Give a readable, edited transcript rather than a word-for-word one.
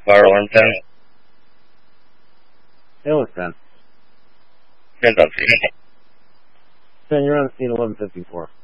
Fire alarm 10. It was 10. 10 on scene. 10, you're on scene 1154.